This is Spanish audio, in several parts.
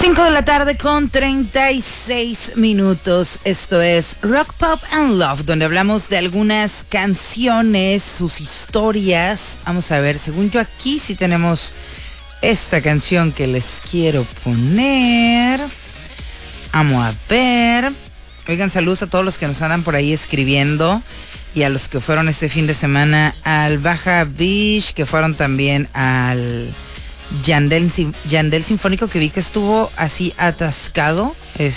5 de la tarde con 36 minutos. Esto es Rock, Pop and Love, donde hablamos de algunas canciones, sus historias. Vamos a ver, según yo aquí sí tenemos esta canción que les quiero poner. Vamos a ver. Oigan, saludos a todos los que nos andan por ahí escribiendo y a los que fueron este fin de semana al Baja Beach, que fueron también al Yandel Sinfónico, que vi que estuvo así atascado.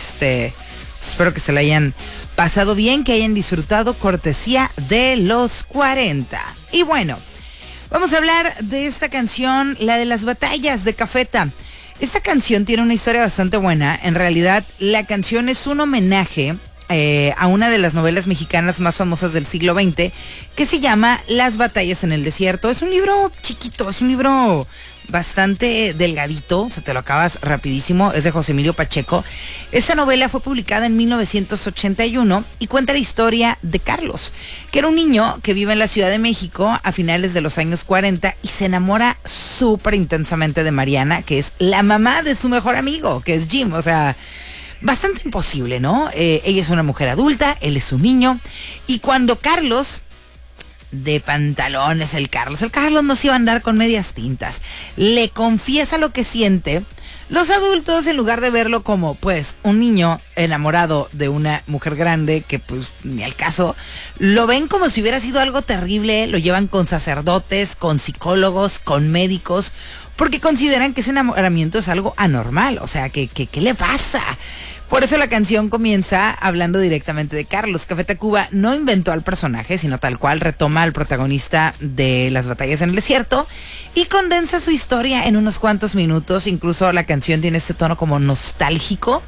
Espero que se la hayan pasado bien, que hayan disfrutado, cortesía de los 40. Y bueno, vamos a hablar de esta canción, la de Las Batallas de Cafeta. Esta canción tiene una historia bastante buena. En realidad, la canción es un homenaje a una de las novelas mexicanas más famosas del siglo XX, que se llama Las Batallas en el Desierto. Es un libro chiquito, es un libro bastante delgadito, se te lo acabas rapidísimo, es de José Emilio Pacheco. Esta novela fue publicada en 1981 y cuenta la historia de Carlos, que era un niño que vive en la Ciudad de México a finales de los años 40 y se enamora súper intensamente de Mariana, que es la mamá de su mejor amigo, que es Jim. O sea, bastante imposible, ¿no? Ella es una mujer adulta, él es un niño, y cuando Carlos... de pantalones, el Carlos no se iba a andar con medias tintas, le confiesa lo que siente. Los adultos, en lugar de verlo como pues un niño enamorado de una mujer grande, que pues ni al caso, lo ven como si hubiera sido algo terrible. Lo llevan con sacerdotes, con psicólogos, con médicos, porque consideran que ese enamoramiento es algo anormal. O sea, ¿qué le pasa? Por eso la canción comienza hablando directamente de Carlos. Café Tacuba no inventó al personaje, sino tal cual retoma al protagonista de Las Batallas en el Desierto y condensa su historia en unos cuantos minutos. Incluso la canción tiene este tono como nostálgico.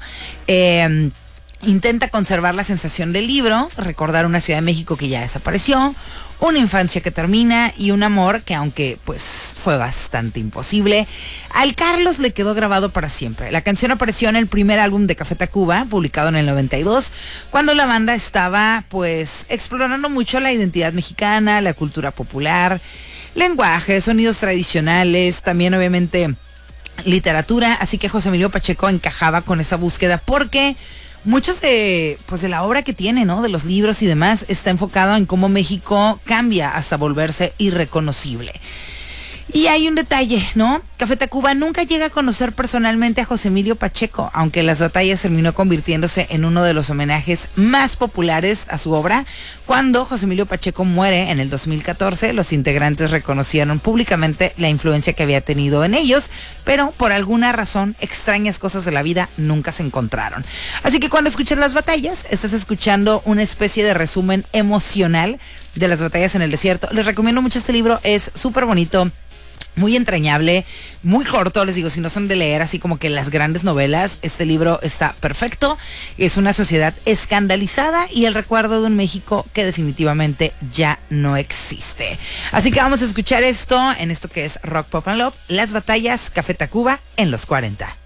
Intenta conservar la sensación del libro, recordar una Ciudad de México que ya desapareció, una infancia que termina y un amor que, aunque pues fue bastante imposible, al Carlos le quedó grabado para siempre. La canción apareció en el primer álbum de Café Tacuba, publicado en el 92, cuando la banda estaba pues explorando mucho la identidad mexicana, la cultura popular, lenguaje, sonidos tradicionales, también obviamente literatura. Así que José Emilio Pacheco encajaba con esa búsqueda porque muchos de la obra que tiene, ¿no? De los libros y demás, está enfocado en cómo México cambia hasta volverse irreconocible. Y hay un detalle, ¿no? Café Tacuba nunca llega a conocer personalmente a José Emilio Pacheco, aunque Las Batallas terminó convirtiéndose en uno de los homenajes más populares a su obra. Cuando José Emilio Pacheco muere en el 2014, los integrantes reconocieron públicamente la influencia que había tenido en ellos, pero por alguna razón, extrañas cosas de la vida nunca se encontraron. Así que cuando escuchas Las Batallas, estás escuchando una especie de resumen emocional de Las Batallas en el Desierto. Les recomiendo mucho este libro, es súper bonito, muy entrañable, muy corto. Les digo, si no son de leer así como que las grandes novelas, este libro está perfecto. Es una sociedad escandalizada y el recuerdo de un México que definitivamente ya no existe. Así que vamos a escuchar esto en esto que es Rock, Pop and Love, Las Batallas, Café Tacuba en los 40.